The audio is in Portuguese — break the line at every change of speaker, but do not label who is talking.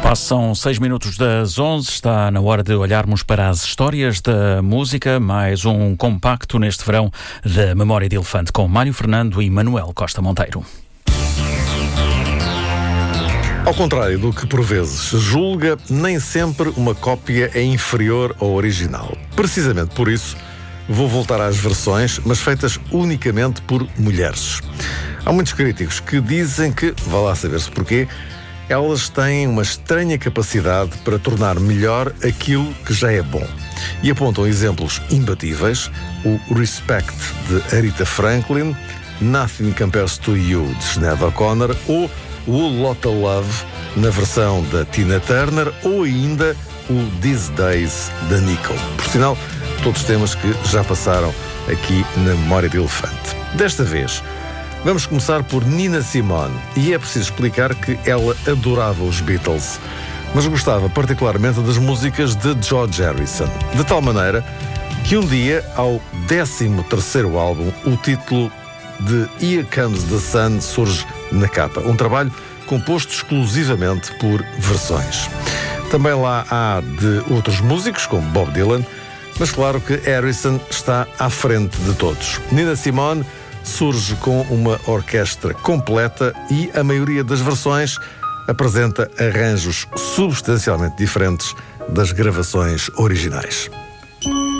Passam 6 minutos das 11, está na hora de olharmos para as histórias da música, mais um compacto neste verão da Memória de Elefante com Mário Fernando e Manuel Costa Monteiro.
Ao contrário do que por vezes se julga, nem sempre uma cópia é inferior ao original. Precisamente por isso, vou voltar às versões, mas feitas unicamente por mulheres. Há muitos críticos que dizem que, vá lá saber-se porquê, elas têm uma estranha capacidade para tornar melhor aquilo que já é bom. E apontam exemplos imbatíveis: o Respect, de Aretha Franklin, Nothing Compares to You, de Sinéad O'Connor, ou o Lotta Love, na versão da Tina Turner, ou ainda o These Days, da Nicole. Por sinal, todos temas que já passaram aqui na Memória de Elefante. Desta vez, vamos começar por Nina Simone, e é preciso explicar que ela adorava os Beatles, mas gostava particularmente das músicas de George Harrison, de tal maneira que um dia, ao 13º álbum, o título de Here Comes the Sun surge na capa, um trabalho composto exclusivamente por versões. Também lá há de outros músicos, como Bob Dylan, mas claro que Harrison está à frente de todos. Nina Simone surge com uma orquestra completa e a maioria das versões apresenta arranjos substancialmente diferentes das gravações originais.